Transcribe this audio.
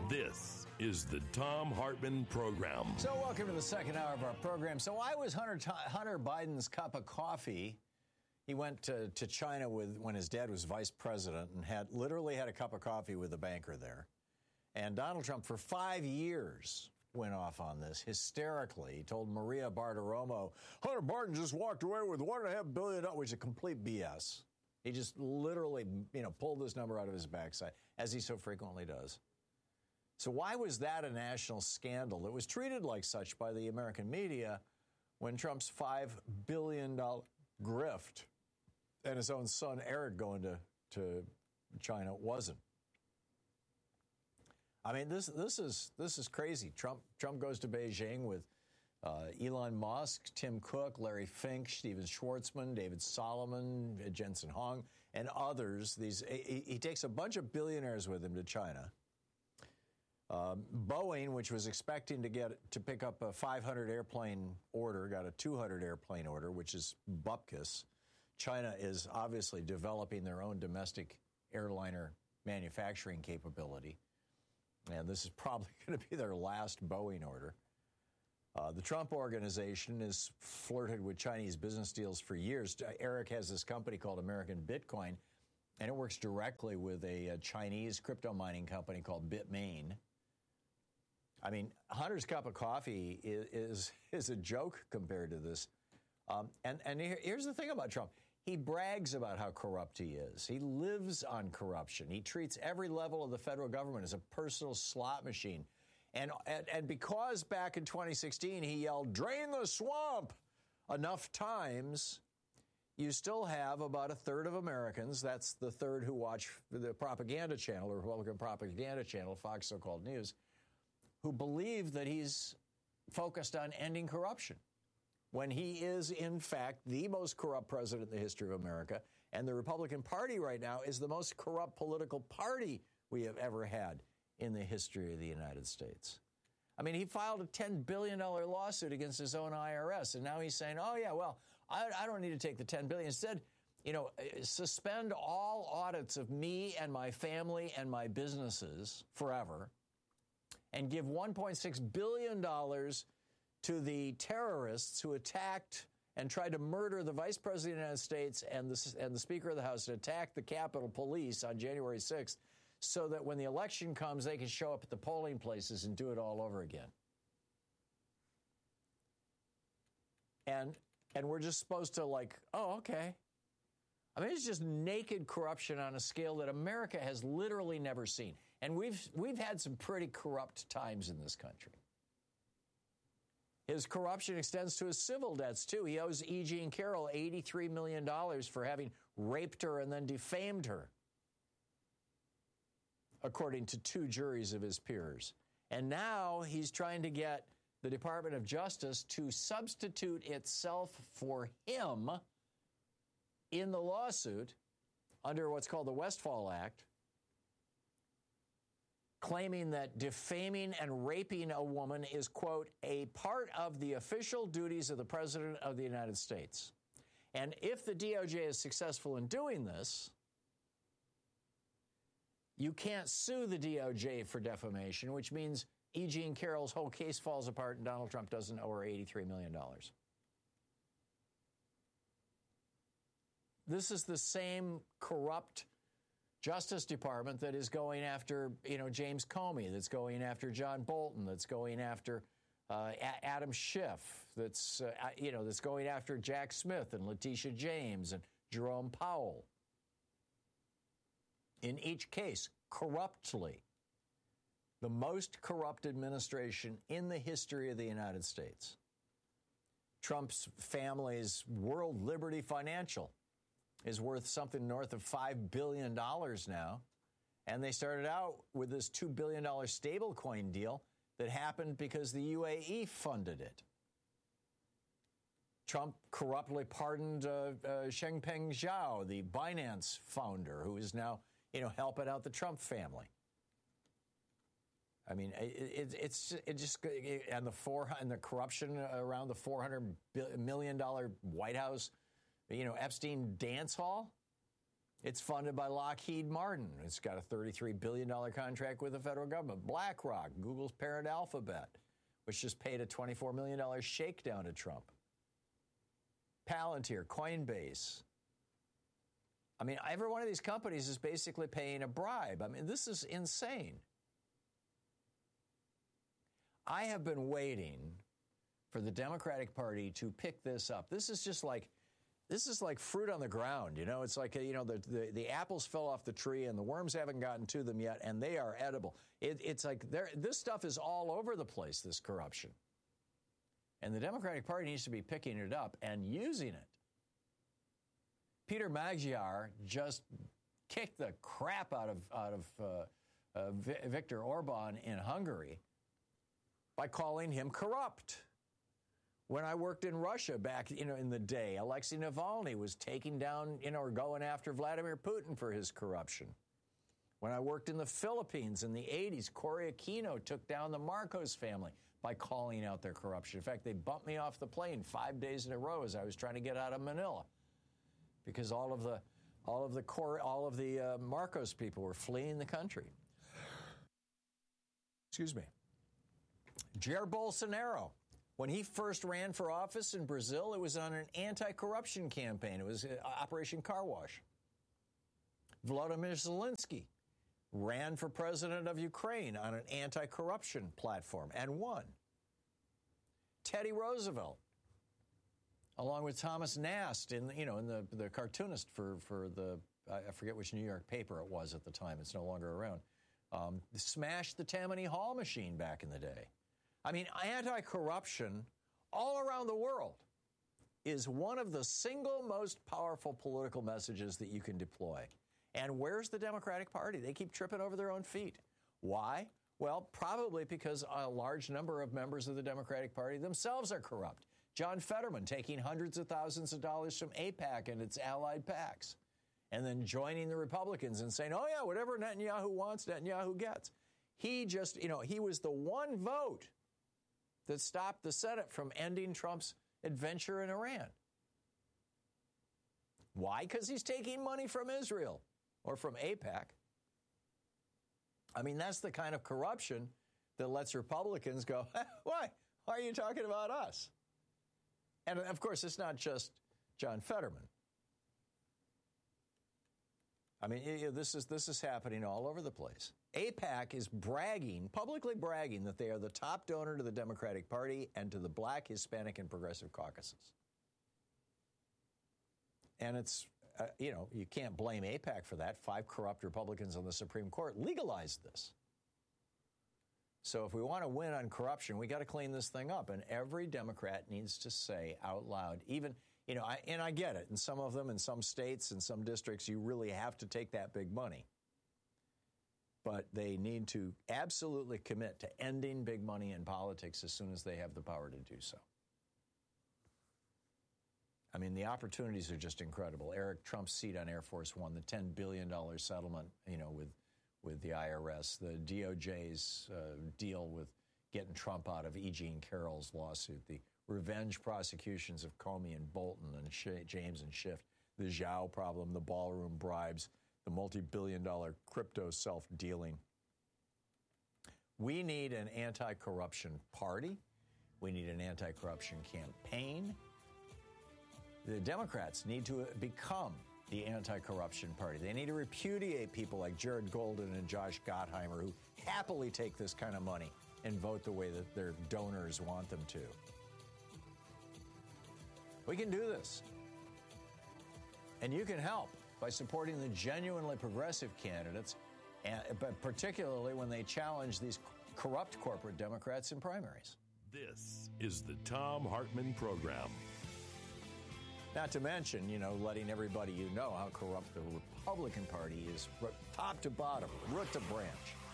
This is the Thom Hartmann Program. So welcome to the second hour of our program. So why was Hunter Biden's cup of coffee? He went to China when his dad was vice president and literally had a cup of coffee with a banker there. And Donald Trump, for 5 years, went off on this hysterically. He told Maria Bartiromo, Hunter Biden just walked away with $1.5 billion, which is complete BS. He just literally, pulled this number out of his backside, as he so frequently does. So why was that a national scandal that was treated like such by the American media when Trump's $5 billion grift and his own son Eric going to China wasn't? I mean, this is crazy. Trump goes to Beijing with Elon Musk, Tim Cook, Larry Fink, Steven Schwartzman, David Solomon, Jensen Huang, and others. He takes a bunch of billionaires with him to China. Boeing, which was expecting to pick up a 500 airplane order, got a 200 airplane order, which is bupkis. China is obviously developing their own domestic airliner manufacturing capability. And this is probably going to be their last Boeing order. The Trump Organization has flirted with Chinese business deals for years. Eric has this company called American Bitcoin, and it works directly with a Chinese crypto mining company called Bitmain. I mean, Hunter's cup of coffee is a joke compared to this. And here's the thing about Trump. He brags about how corrupt he is. He lives on corruption. He treats every level of the federal government as a personal slot machine. And because back in 2016 he yelled, "Drain the swamp," enough times, you still have about a third of Americans, that's the third who watch the propaganda channel, or Republican propaganda channel, Fox so-called News, who believe that he's focused on ending corruption, when he is, in fact, the most corrupt president in the history of America. And the Republican Party right now is the most corrupt political party we have ever had in the history of the United States. I mean, he filed a $10 billion lawsuit against his own IRS, and now he's saying, oh, yeah, well, I don't need to take the $10 billion. Instead, suspend all audits of me and my family and my businesses forever, and give $1.6 billion to the terrorists who attacked and tried to murder the Vice President of the United States and the Speaker of the House, and attacked the Capitol Police on January 6th, so that when the election comes, they can show up at the polling places and do it all over again. And we're just supposed to oh, okay. I mean, it's just naked corruption on a scale that America has literally never seen. And we've had some pretty corrupt times in this country. His corruption extends to his civil debts, too. He owes E. Jean Carroll $83 million for having raped her and then defamed her, according to 2 juries of his peers. And now he's trying to get the Department of Justice to substitute itself for him in the lawsuit under what's called the Westfall Act, claiming that defaming and raping a woman is, quote, a part of the official duties of the President of the United States. And if the DOJ is successful in doing this, you can't sue the DOJ for defamation, which means E. Jean Carroll's whole case falls apart and Donald Trump doesn't owe her $83 million. This is the same corrupt Justice Department that is going after, James Comey, that's going after John Bolton, that's going after Adam Schiff, that's going after Jack Smith and Letitia James and Jerome Powell. In each case, corruptly. The most corrupt administration in the history of the United States. Trump's family's World Liberty Financial is worth something north of $5 billion now. And they started out with this $2 billion stablecoin deal that happened because the UAE funded it. Trump corruptly pardoned Changpeng Zhao, the Binance founder, who is now, helping out the Trump family. I mean, and the corruption around the $400 million White House, Epstein dance hall. It's funded by Lockheed Martin. It's got a $33 billion contract with the federal government. BlackRock, Google's parent Alphabet, which just paid a $24 million shakedown to Trump. Palantir, Coinbase. I mean, every one of these companies is basically paying a bribe. I mean, this is insane. I have been waiting for the Democratic Party to pick this up. This is like fruit on the ground, you know. It's like, the apples fell off the tree and the worms haven't gotten to them yet, and they are edible. It's like this stuff is all over the place, this corruption. And the Democratic Party needs to be picking it up and using it. Peter Magyar just kicked the crap out of Viktor Orban in Hungary by calling him corrupt. When I worked in Russia back, in the day, Alexei Navalny was taking down, or going after Vladimir Putin for his corruption. When I worked in the Philippines in the 80s, Cory Aquino took down the Marcos family by calling out their corruption. In fact, they bumped me off the plane 5 days in a row as I was trying to get out of Manila, because all of the Marcos people were fleeing the country. Excuse me. Jair Bolsonaro, when he first ran for office in Brazil, it was on an anti-corruption campaign. It was Operation Car Wash. Volodymyr Zelensky ran for president of Ukraine on an anti-corruption platform and won. Teddy Roosevelt, along with Thomas Nast, the cartoonist for the, I forget which New York paper it was at the time, it's no longer around, smashed the Tammany Hall machine back in the day. I mean, anti-corruption all around the world is one of the single most powerful political messages that you can deploy. And where's the Democratic Party? They keep tripping over their own feet. Why? Well, probably because a large number of members of the Democratic Party themselves are corrupt. John Fetterman taking hundreds of thousands of dollars from AIPAC and its allied PACs, and then joining the Republicans and saying, oh, yeah, whatever Netanyahu wants, Netanyahu gets. He just, he was the one vote that stopped the Senate from ending Trump's adventure in Iran. Why? Because he's taking money from Israel or from AIPAC. I mean, that's the kind of corruption that lets Republicans go, why are you talking about us? And, of course, it's not just John Fetterman. I mean, this is happening all over the place. AIPAC is publicly bragging that they are the top donor to the Democratic Party and to the Black, Hispanic, and Progressive caucuses. And it's, you can't blame AIPAC for that. 5 corrupt Republicans on the Supreme Court legalized this. So if we want to win on corruption, we got to clean this thing up. And every Democrat needs to say out loud, even, and I get it. In some of them, in some states, in some districts, you really have to take that big money. But they need to absolutely commit to ending big money in politics as soon as they have the power to do so. I mean, the opportunities are just incredible. Eric Trump's seat on Air Force One, the $10 billion settlement, with the IRS, the DOJ's deal with getting Trump out of E. Jean Carroll's lawsuit, the revenge prosecutions of Comey and Bolton and James and Schiff, the Zhao problem, the ballroom bribes, the multi-billion-dollar crypto self-dealing. We need an anti-corruption party. We need an anti-corruption campaign. The Democrats need to become the anti-corruption party. They need to repudiate people like Jared Golden and Josh Gottheimer, who happily take this kind of money and vote the way that their donors want them to. We can do this. And you can help by supporting the genuinely progressive candidates, but particularly when they challenge these corrupt corporate Democrats in primaries. This is the Thom Hartmann Program. Not to mention, letting everybody how corrupt the Republican Party is, top to bottom, root to branch.